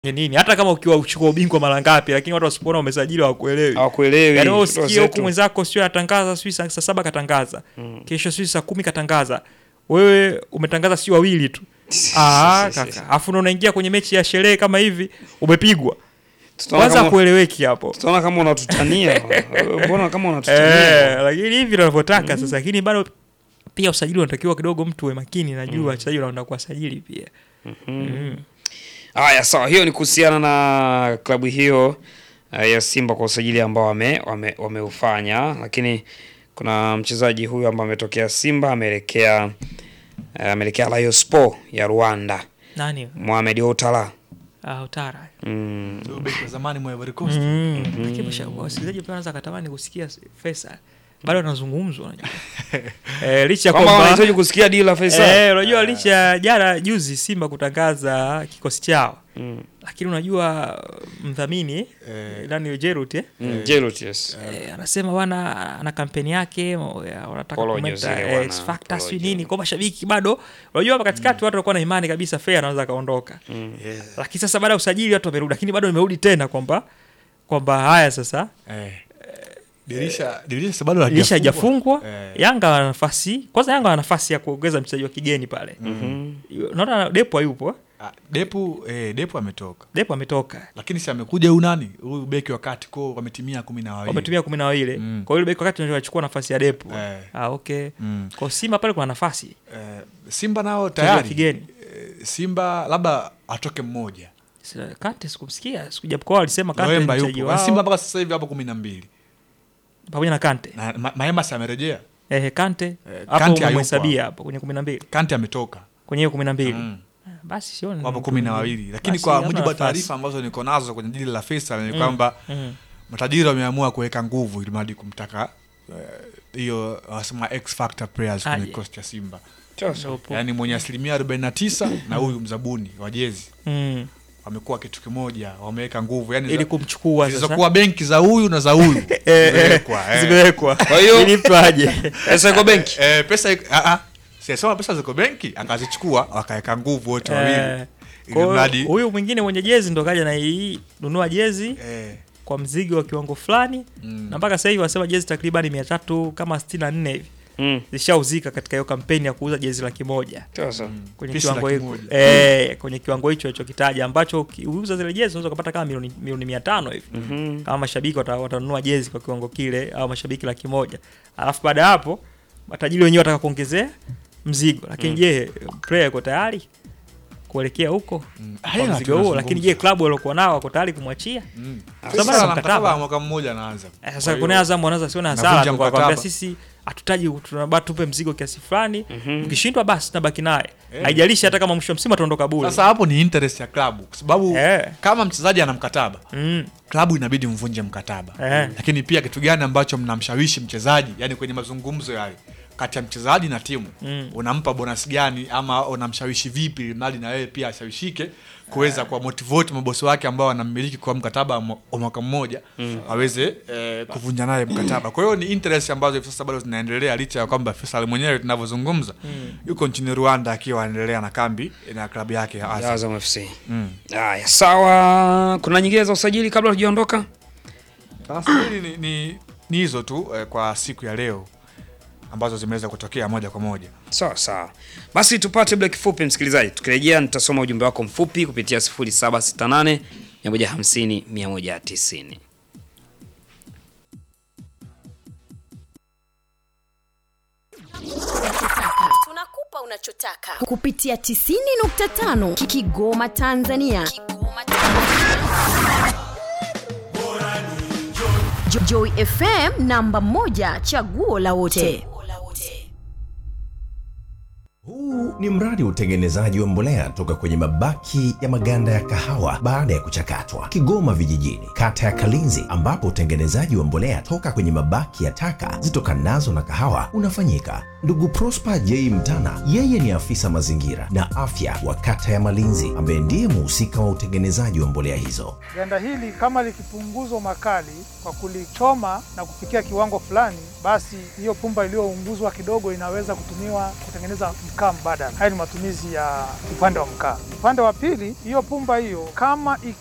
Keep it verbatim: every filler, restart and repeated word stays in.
nini hata kama ukiwa uchukua ubingwa mara ngapi, lakini watu wasipoona umesajili hawakuelewi. Hawakuelewi. Yaani wewe usikie huko mwenzako sio anatangaza sio saa saba katangaza. Mm. Kesho sio saa kumi katangaza. Wewe umetangaza sio wawili tu. Ah kaka, afu unaingia kwenye mechi ya sherehe kama hivi umepigwa. Kwanza kueleweki hapo. Tutaona kama unatutania. Mbona kama unatutania? Eh, lakini hivi tunavyotaka sasa, lakini bado pia usajili unatakiwa kidogo mtu we makini, najua wachezaji mm. wanaenda kuwasajili pia. Mhm. Mm. Haya sawa, hiyo ni kuhusiana na klabu hiyo uh, ya Simba kwa usajili ambao wame wameufanya, wame lakini kuna mchezaji huyu ambaye ametokea Simba ameelekea uh, ameelekea Rayon Sport ya Rwanda. Nani? Mohamed Outara. Ah, Outara. Mm. Ndio beki zamani mwa Ivory Coast. Mm. Mm. Lakini wasikilizaji pia wanaanza kutamani kusikia Faisal. Bado anazungumzwa unajua. Eh, licha kwamba wanahitaji kusikia deal la Faisal. Eh, unajua licha jana juzi Simba kutangaza kikosi chao. Mm. Lakini unajua mdhamini eh, Daniel Jerut eh? Mm, Jerut yes. Eh, anasema bwana ana kampeni yake wanataka kumeta X Factor si nini kwa mashabiki bado. Unajua hapa katikati mm. watu walikuwa na imani kabisa Fair anaweza kaondoka. Mm. Yeah. Lakini sasa baada ya usajili watu wamerudi, lakini bado nimerudi tena kwamba kwamba haya sasa eh Dirisha dirisha bado hajafungwa. Eh. Yanga ana nafasi. Kwanza Yanga ana nafasi ya kuongeza mchezaji wa kigeni pale. Mhm. Unaona Depo hayupo. Ah, Depo eh Depo ametoka. Depo ametoka. Lakini si amekuja huyu nani? Huyu beki wakati kwa wametimia kumi na mbili. Wametimia kumi na mbili. Mm. Kwa hiyo beki wakati ndio anachukua nafasi ya Depo. Eh. Ah okay. Mm. Kwa Simba pale kuna nafasi. Eh, Simba nao tayari kigeni. Eh, Simba labda atoke mmoja. Kante sikumsikia. Sikuja kwa walisema Kante mchezaji wao. Simba mpaka sasa hivi hapo kumi na mbili. Pamoja na Kante. Na ma, Maema amerejea. Eh Kante. Hapo eh, umehesabia hapo kwenye kumi na mbili. Kante ametoka. Kwenye kumi na mbili. Mm. Basi sioni. Wapo kumi na mbili. Lakini kwa mujibu wa taarifa ambazo niko nazo kwenye dili la Faisal ni kwamba mm. mm. matajiri wameamua kuweka nguvu ili hadi kumtaka hiyo uh, wasema X Factor players kwenye kikosi cha Simba. Yaani mwenye asilimia arobaini na tisa na huyu mzabuni wa jezi. Mm. Wamekuwa kitu kimoja, wameweka nguvu yani ili kumchukua sasa. Zilizokuwa benki za huyu na za huyu zimewekwa. Zimewekwa. Kwa hiyo ili tuaje? Pesa iko benki. Eh pesa a a. Sasa pesa ziko benki akazichukua wakaweka nguvu wote wawili. Ili huyu mwingine mwenye jezi ndo kaja na hii nunua jezi eh. kwa mzigo wa kiwango fulani mm. na mpaka sasa hivi wasema jezi takriban mia tatu kama sitini na nne hivi. Mm. Zishauzika katika hiyo kampeni ya kuuza jezi laki moja. Sasa mm. kwenye kiwango hicho eh kwenye kiwango hicho alichokitaja ambacho ukiuza zile jezi unaweza kupata kama milioni milioni mia tano hivi. Mm-hmm. Kama mashabiki watanunua jezi kwa kiwango kile au mashabiki laki moja. Alafu baada hapo matajiri wenyewe wataka kuongezea mzigo. Lakini je, mm. player yuko tayari kuelekea huko? Mm. Mzigo huo, lakini je klabu waliokuwa nao wako tayari kumwachia? Mm. Sasa mkataba mwaka mmoja anaanza. Sasa kuna Azam wanaanza siona hasara kwa kwamba sisi hatutaji tunabaki tupe mzigo kiasi fulani. Ukishindwa mm-hmm. basi tunabaki naye. Haijalishi hata kama mwisho msimu ataondoka bure. Sasa hapo ni interest ya klabu kwa sababu eh. kama mchezaji ana mkataba, mm. klabu inabidi mvunje mkataba. Eh. Lakini pia kitu gani ambacho mnamshawishi mchezaji, yani kwenye mazungumzo yale kati ya mchezaji na timu, mm. unampa bonus gani ama unamshawishi vipi mali na wewe pia ashawishike kuweza kwa motivate mabosi wake ambao wanamiliki kwa mkataba wa mwaka mmoja mm. aweze eh, kuvunja naye mkataba. Kwa hiyo ni interest ambazo hivi sasa bado zinaendelea licha ya kwamba Faisal mwenyewe tunavyozungumza mm. yuko nchini Rwanda akiwa anaendelea na kambi na klabu yake ya Azam, Azam F C. Mm. Haya sawa, kuna nyingine za usajili kabla tujaondoka? Sasa ni ni ni hizo tu eh, kwa siku ya leo ambazo zimeweza kutokea moja kwa moja. Sawa sawa. Basi tupate break fupi msikilizaji. Tukirejea nitasoma ujumbe wako mfupi kupitia sifuri saba sita nane mia moja hamsini mia moja tisini. Tunakupa unachotaka kupitia tisini nukta tano Kigoma Tanzania. Kigoma Tanzania. Joy F M namba moja, chaguo la wote. Huu ni mradi wa utengenezaji wa mbolea toka kwenye mabaki ya maganda ya kahawa baada ya kuchakatwa. Kigoma vijijini, kata ya Kalinzi, ambapo utengenezaji wa mbolea toka kwenye mabaki ya taka zitokanazo na kahawa unafanyika. Ndugu Prosper J. Mtana, yeye ni afisa mazingira na afya wa kata ya Malinzi, ambaye ndiye mhusika wa utengenezaji wa mbolea hizo. Ganda hili kama likipunguzwa makali kwa kulichoma na kufikia kiwango fulani, basi hiyo pumba iliyounguzwa kidogo inaweza kutumiwa kutengeneza mkaa mbadala. Haya ni matumizi ya upande wa mkaa. Upande wa pili, hiyo pumba hiyo kama